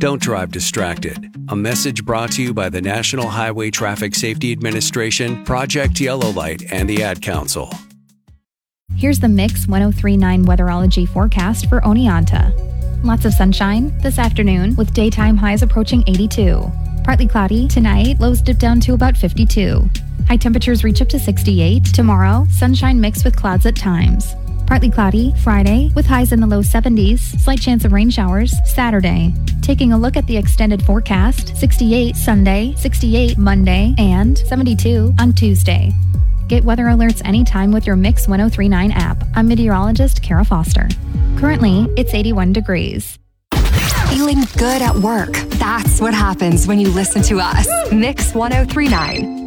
Don't drive distracted. A message brought to you by the National Highway Traffic Safety Administration, Project Yellow Light, and the Ad Council. Here's the Mix 1039 weatherology forecast for Oneonta. Lots of sunshine this afternoon with daytime highs approaching 82. Partly cloudy tonight, lows dip down to about 52. High temperatures reach up to 68. Tomorrow, sunshine mixed with clouds at times. Partly cloudy Friday with highs in the low 70s, slight chance of rain showers Saturday. Taking a look at the extended forecast, 68 Sunday, 68 Monday, and 72 on Tuesday. Get weather alerts anytime with your Mix 1039 app. I'm meteorologist Kara Foster. Currently, it's 81 degrees. Feeling good at work. That's what happens when you listen to us. Mix 1039.